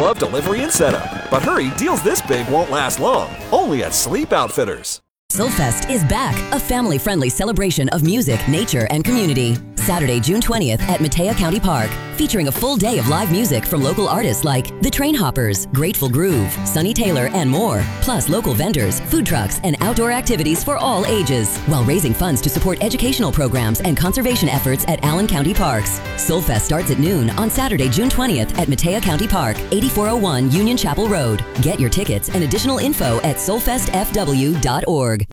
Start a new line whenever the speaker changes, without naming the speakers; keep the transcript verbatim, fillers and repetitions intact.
glove delivery and setup. But hurry, deals this big won't last long. Only at Sleep Outfitters.
Soulfest is back, a family-friendly celebration of music, nature, and community. Saturday, June twentieth at Matea County Park, featuring a full day of live music from local artists like The Trainhoppers, Grateful Groove, Sonny Taylor, and more, plus local vendors, food trucks, and outdoor activities for all ages, while raising funds to support educational programs and conservation efforts at Allen County Parks. Soulfest starts at noon on Saturday, June twentieth at Matea County Park, eighty-four oh one Union Chapel Road. Get your tickets and additional info at soulfest f w dot org.